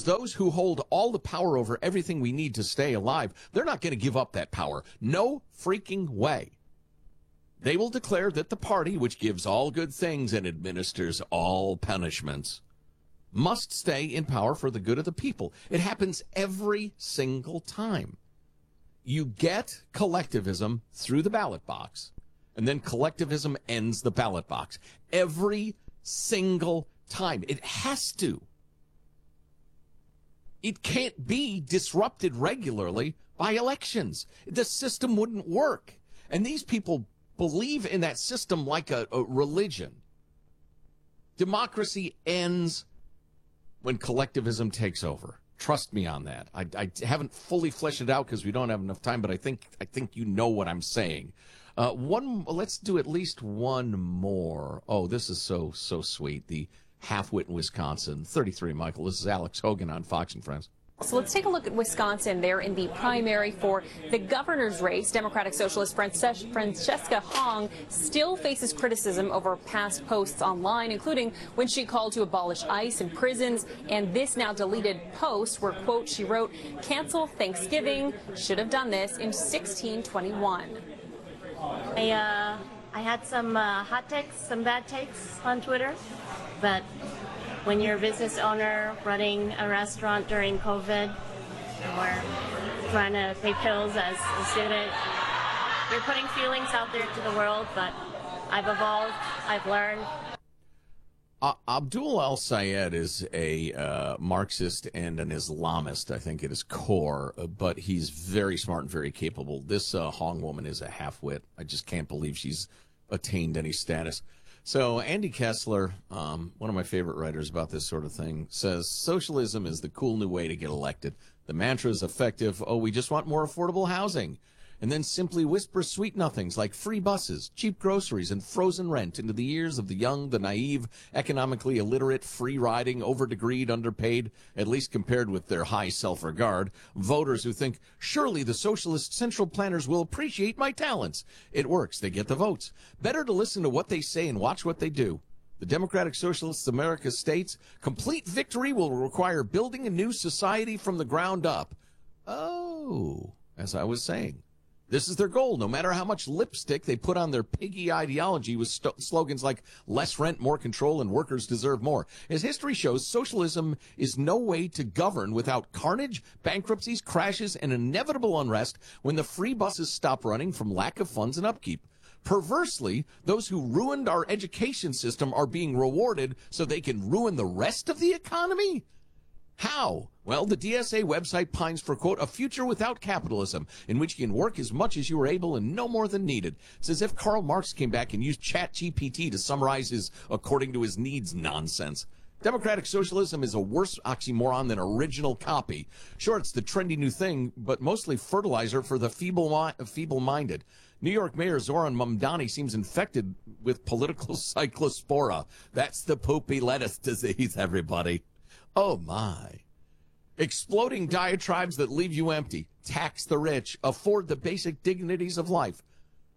because those who hold all the power over everything we need to stay alive, they're not going to give up that power. No freaking way. They will declare that the party, which gives all good things and administers all punishments, must stay in power for the good of the people. It happens every single time. You get collectivism through the ballot box, and then collectivism ends the ballot box. Every single time. It has to. It can't be disrupted regularly by elections. The system wouldn't work. And these people believe in that system like a religion. Democracy ends when collectivism takes over. Trust me on that. I haven't fully fleshed it out because we don't have enough time, but I think you know what I'm saying. Let's do at least one more. Oh, this is so sweet. The half-wit in Wisconsin. 33, Michael. This is Alex Hogan on Fox and Friends. So let's take a look at Wisconsin. They're in the primary for the governor's race. Democratic Socialist Francesca Hong still faces criticism over past posts online, including when she called to abolish ICE and prisons, and this now deleted post where, quote, she wrote, "Cancel Thanksgiving, should have done this in 1621. I had some hot takes, some bad takes on Twitter, but when you're a business owner running a restaurant during COVID or trying to pay bills as a student, you're putting feelings out there to the world, but I've evolved, I've learned. Abdul al-Sayed is a Marxist and an Islamist, I think, at his core, but he's very smart and very capable. This Hong woman is a half-wit. I just can't believe she's attained any status. So Andy Kessler, one of my favorite writers about this sort of thing, says socialism is the cool new way to get elected. The mantra is effective. Oh, we just want more affordable housing. And then simply whisper sweet nothings like free buses, cheap groceries, and frozen rent into the ears of the young, the naive, economically illiterate, free-riding, over-degreed, underpaid, at least compared with their high self-regard, voters who think, surely the socialist central planners will appreciate my talents. It works. They get the votes. Better to listen to what they say and watch what they do. The Democratic Socialists of America states, complete victory will require building a new society from the ground up. Oh, as I was saying. This is their goal, no matter how much lipstick they put on their piggy ideology with slogans like less rent, more control, and workers deserve more. As history shows, socialism is no way to govern without carnage, bankruptcies, crashes, and inevitable unrest when the free buses stop running from lack of funds and upkeep. Perversely, those who ruined our education system are being rewarded so they can ruin the rest of the economy? How? Well, the DSA website pines for, quote, a future without capitalism, in which you can work as much as you are able and no more than needed. It's as if Karl Marx came back and used ChatGPT to summarize his according to his needs nonsense. Democratic socialism is a worse oxymoron than original copy. Sure, it's the trendy new thing, but mostly fertilizer for the feeble-minded. New York Mayor Zoran Mamdani seems infected with political cyclospora. That's the poopy lettuce disease, everybody. Oh, my. Exploding diatribes that leave you empty. Tax the rich. Afford the basic dignities of life.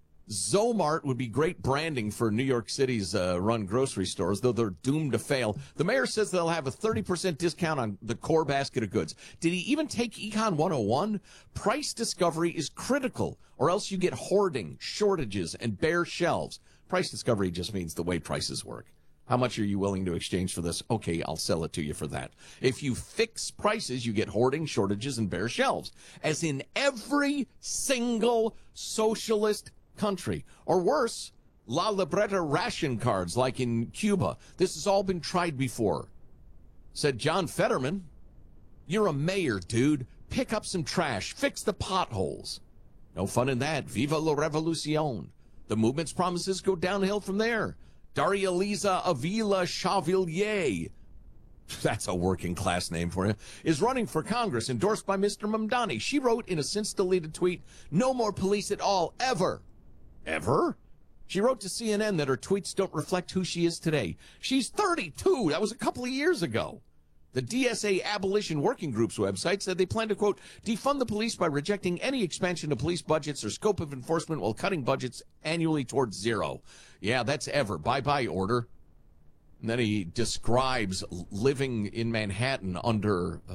Zomart would be great branding for New York City's run grocery stores, though they're doomed to fail. The mayor says they'll have a 30% discount on the core basket of goods. Did he even take Econ 101? Price discovery is critical, or else you get hoarding, shortages, and bare shelves. Price discovery just means the way prices work. How much are you willing to exchange for this? Okay, I'll sell it to you for that. If you fix prices, you get hoarding, shortages, and bare shelves, as in every single socialist country. Or worse, La Libreta ration cards like in Cuba. This has all been tried before. Said John Fetterman, you're a mayor, dude. Pick up some trash. Fix the potholes. No fun in that. Viva la revolucion. The movement's promises go downhill from there. Daria Liza Avila Chavilier, that's a working class name for you, is running for Congress, endorsed by Mr. Mamdani. She wrote in a since-deleted tweet, no more police at all, ever. Ever? She wrote to CNN that her tweets don't reflect who she is today. She's 32. That was a couple of years ago. The DSA Abolition Working Group's website said they plan to, quote, defund the police by rejecting any expansion of police budgets or scope of enforcement while cutting budgets annually towards zero. Yeah, that's ever. Bye-bye order. And then he describes living in Manhattan under